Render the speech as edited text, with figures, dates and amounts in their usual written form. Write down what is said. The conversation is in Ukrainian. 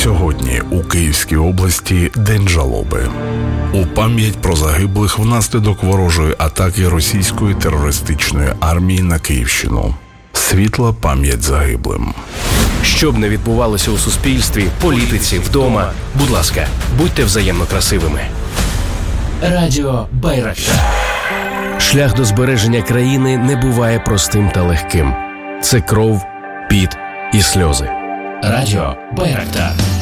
Сьогодні у Київській області День жалоби. У пам'ять про загиблих внаслідок ворожої атаки російської терористичної армії на Київщину. Світла пам'ять загиблим. Що б не відбувалося у суспільстві, політиці, вдома, будь ласка, будьте взаємно красивими. Радіо Байрактар. Шлях до збереження країни не буває простим та легким. Це кров, піт і сльози. Радіо Байрактар.